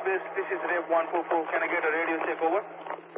base, this is Rev 144. Can I get a radio check over?